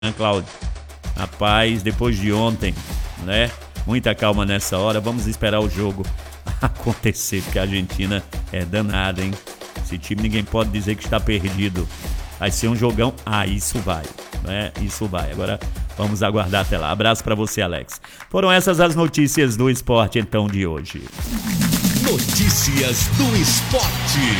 Cláudio? Rapaz, depois de ontem, né? Muita calma nessa hora. Vamos esperar o jogo acontecer, porque a Argentina é danada, hein? Esse time ninguém pode dizer que está perdido. Vai ser um jogão. Isso vai, né? Isso vai. Agora vamos aguardar até lá. Abraço pra você, Alex. Foram essas as notícias do esporte, então, de hoje. Notícias do esporte.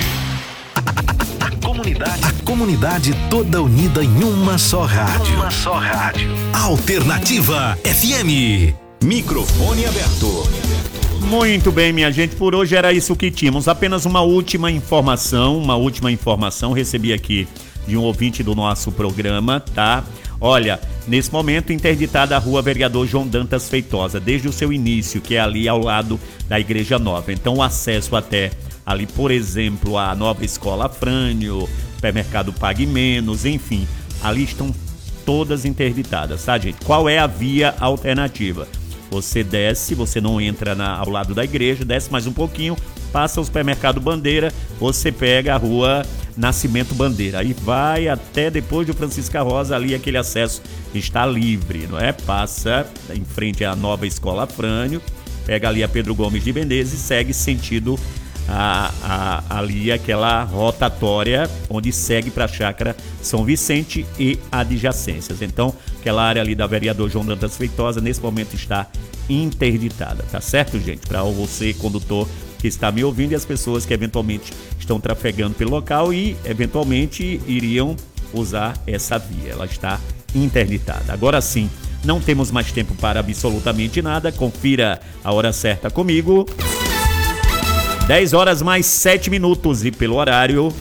A comunidade toda unida em uma só rádio. Alternativa FM. Microfone aberto. Muito bem, minha gente, por hoje era isso que tínhamos. Apenas uma última informação. Recebi aqui de um ouvinte do nosso programa, tá? Olha, nesse momento interditada a rua Vereador João Dantas Feitosa, desde o seu início, que é ali ao lado da Igreja Nova. Então o acesso até ali, por exemplo, a nova escola Frânio, supermercado Pague Menos, enfim, ali estão todas interditadas, tá, gente? Qual é a via alternativa? Você desce, você não entra ao lado da igreja, desce mais um pouquinho, passa o supermercado Bandeira, você pega a rua Nascimento Bandeira, aí vai até depois do Francisca Rosa, ali aquele acesso está livre, não é? Passa em frente à nova escola Frânio, pega ali a Pedro Gomes de Menezes e segue sentido ali aquela rotatória onde segue para a chácara São Vicente e adjacências. Então, aquela área ali da Vereador João Dantas Feitosa nesse momento está interditada, tá certo, gente? Para você, condutor que está me ouvindo, e as pessoas que eventualmente estão trafegando pelo local e eventualmente iriam usar essa via, ela está interditada. Agora sim, não temos mais tempo para absolutamente nada. Confira a hora certa comigo. 10 horas mais 7 minutos e pelo horário.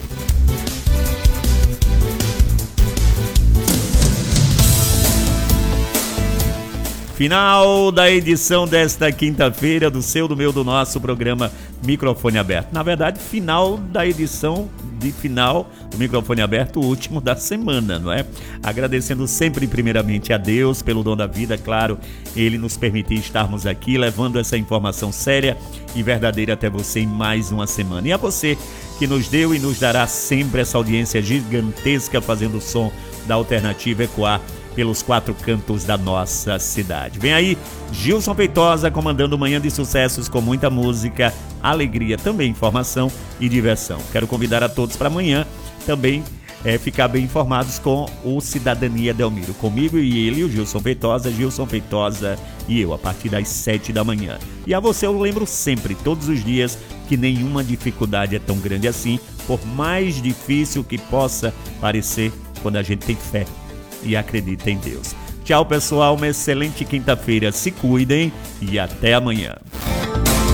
Final da edição desta quinta-feira do seu, do meu, do nosso programa Microfone Aberto. Na verdade, final da edição final do Microfone Aberto, o último da semana, não é? Agradecendo sempre primeiramente a Deus pelo dom da vida, claro, Ele nos permitir estarmos aqui levando essa informação séria e verdadeira até você em mais uma semana. E a você que nos deu e nos dará sempre essa audiência gigantesca, fazendo o som da Alternativa ecoar pelos 4 cantos da nossa cidade. Vem aí Gilson Feitosa comandando Manhã de Sucessos com muita música, alegria, também informação e diversão. Quero convidar a todos para amanhã também ficar bem informados com o Cidadania Delmiro. Comigo e ele, o Gilson Feitosa e eu, a partir das 7 da manhã. E a você eu lembro sempre, todos os dias, que nenhuma dificuldade é tão grande assim, por mais difícil que possa parecer quando a gente tem fé e acredita em Deus. Tchau, pessoal, uma excelente quinta-feira, se cuidem e até amanhã.